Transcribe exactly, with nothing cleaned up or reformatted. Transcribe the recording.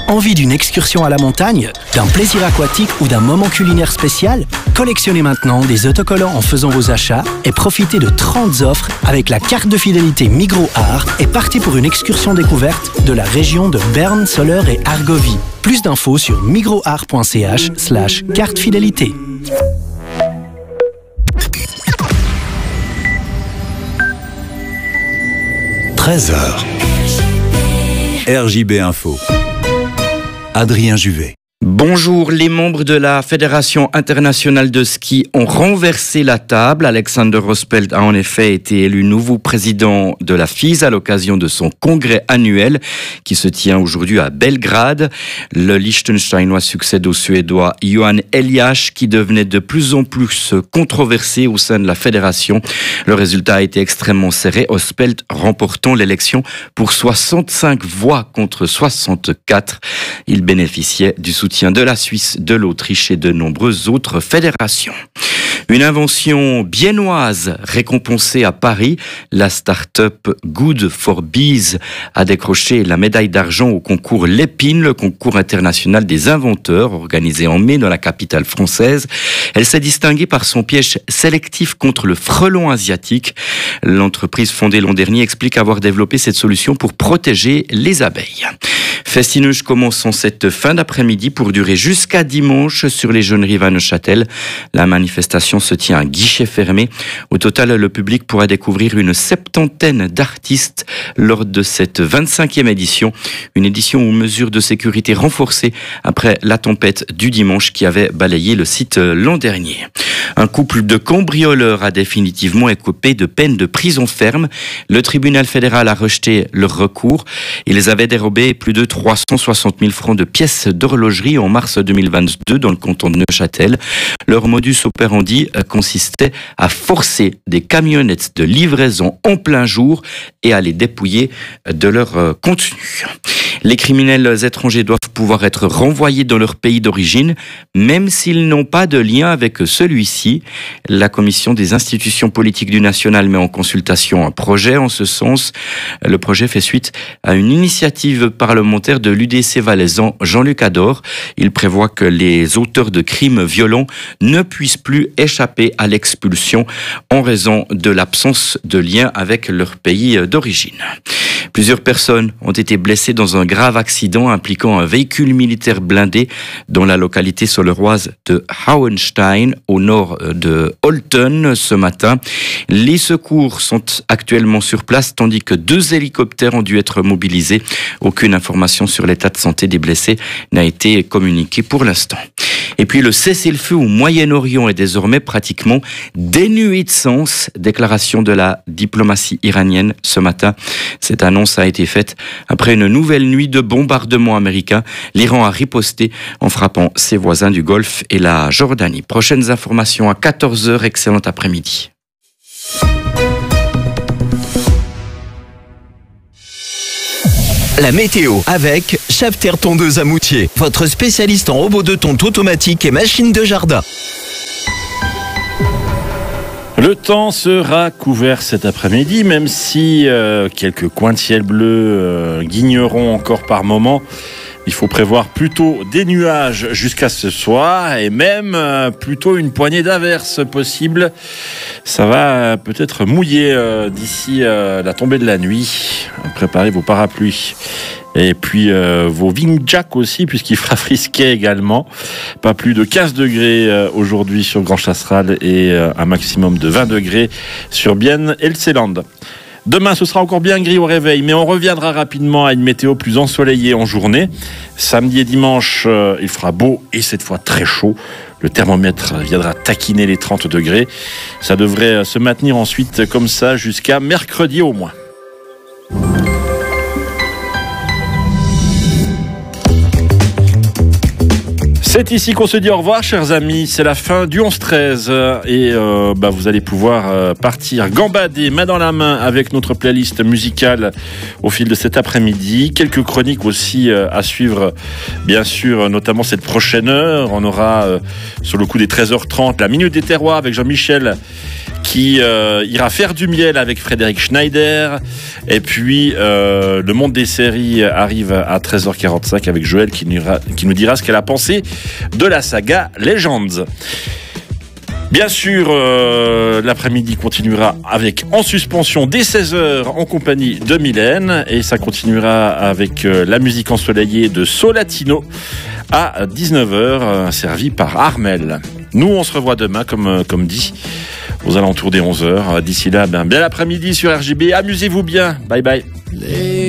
Envie d'une excursion à la montagne, d'un plaisir aquatique ou d'un moment culinaire spécial? Collectionnez maintenant des autocollants en faisant vos achats et profitez de trente offres avec la carte de fidélité Migros Art et partez pour une excursion découverte de la région de Berne, Soleure et Argovie. Plus d'infos sur migrosart.ch slash carte fidélité. treize heures. R J B Info. Adrien Juvet. Bonjour, les membres de la Fédération internationale de ski ont renversé la table. Alexander Rospelt a en effet été élu nouveau président de la F I S à l'occasion de son congrès annuel qui se tient aujourd'hui à Belgrade. Le Liechtensteinois succède au Suédois Johan Elias qui devenait de plus en plus controversé au sein de la fédération. Le résultat a été extrêmement serré, Rospelt remportant l'élection pour soixante-cinq voix contre soixante-quatre. Il bénéficiait du soutien de la Suisse, de l'Autriche et de nombreuses autres fédérations. Une invention biennoise récompensée à Paris, la start-up Good for Bees a décroché la médaille d'argent au concours Lépine, le concours international des inventeurs organisé en mai dans la capitale française. Elle s'est distinguée par son piège sélectif contre le frelon asiatique. L'entreprise fondée l'an dernier explique avoir développé cette solution pour protéger les abeilles. Festinuge commence en cette fin d'après-midi pour durer jusqu'à dimanche sur les Jeunes Rives à Neuchâtel. La manifestation se tient à guichet fermé. Au total, le public pourra découvrir une septantaine d'artistes lors de cette vingt-cinquième édition. Une édition aux mesures de sécurité renforcées après la tempête du dimanche qui avait balayé le site l'an dernier. Un couple de cambrioleurs a définitivement écopé de peine de prison ferme. Le tribunal fédéral a rejeté leur recours. Ils avaient dérobé plus de trois cent soixante mille francs de pièces d'horlogerie en mars deux mille vingt-deux dans le canton de Neuchâtel. Leur modus operandi consistait à forcer des camionnettes de livraison en plein jour et à les dépouiller de leur contenu. Les criminels étrangers doivent pouvoir être renvoyés dans leur pays d'origine, même s'ils n'ont pas de lien avec celui-ci. La commission des institutions politiques du national met en consultation un projet en ce sens. Le projet fait suite à une initiative parlementaire de l'U D C valaisan Jean-Luc Ador. Il prévoit que les auteurs de crimes violents ne puissent plus échapper à l'expulsion en raison de l'absence de lien avec leur pays d'origine. Plusieurs personnes ont été blessées dans un grave accident impliquant un véhicule militaire blindé dans la localité soleroise de Hauenstein, au nord de Olten, ce matin. Les secours sont actuellement sur place, tandis que deux hélicoptères ont dû être mobilisés. Aucune information sur l'état de santé des blessés n'a été communiquée pour l'instant. Et puis le cessez-le-feu au Moyen-Orient est désormais pratiquement dénué de sens. Déclaration de la diplomatie iranienne ce matin. Cette annonce a été faite après une nouvelle nuit de bombardements américains. L'Iran a riposté en frappant ses voisins du Golfe et la Jordanie. Prochaines informations à quatorze heures. Excellent après-midi. La météo avec Chapter Tondeuse à Moutier, votre spécialiste en robots de tonte automatique et machines de jardin. Le temps sera couvert cet après-midi, même si euh, quelques coins de ciel bleu euh, guigneront encore par moment. Il faut prévoir plutôt des nuages jusqu'à ce soir et même euh, plutôt une poignée d'averses possible. Ça va euh, peut-être mouiller euh, d'ici euh, la tombée de la nuit. Préparez vos parapluies. Et puis euh, vos windjacks aussi, puisqu'il fera frisquet également. Pas plus de quinze degrés euh, aujourd'hui sur Grand Chasseral et euh, un maximum de vingt degrés sur Bienne et le Seeland. Demain, ce sera encore bien gris au réveil, mais on reviendra rapidement à une météo plus ensoleillée en journée. Samedi et dimanche, euh, il fera beau et cette fois très chaud. Le thermomètre viendra taquiner les trente degrés. Ça devrait se maintenir ensuite comme ça jusqu'à mercredi au moins. C'est ici qu'on se dit au revoir, chers amis. C'est la fin du onze treize et euh, bah, vous allez pouvoir euh, partir gambader main dans la main avec notre playlist musicale au fil de cet après-midi. Quelques chroniques aussi euh, à suivre, bien sûr, notamment cette prochaine heure. On aura euh, sur le coup des treize heures trente la Minute des Terroirs avec Jean-Michel qui euh, ira faire du miel avec Frédéric Schneider. Et puis, euh, le monde des séries arrive à treize heures quarante-cinq avec Joël qui nous, qui nous dira ce qu'elle a pensé de la saga Legends. Bien sûr, euh, l'après-midi continuera avec En Suspension dès seize heures en compagnie de Mylène. Et ça continuera avec euh, la musique ensoleillée de Solatino à dix-neuf heures, euh, servi par Armel. Nous, on se revoit demain, comme, euh, comme dit, aux alentours des onze heures. D'ici là, ben, bel après-midi sur R J B. Amusez-vous bien. Bye bye.